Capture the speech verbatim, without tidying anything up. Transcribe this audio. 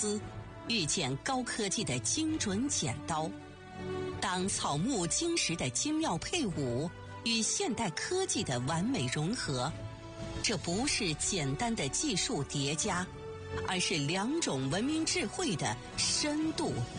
丝，遇见高科技的精准剪刀。当草木金石的精妙配伍与现代科技的完美融合，这不是简单的技术叠加，而是两种文明智慧的深度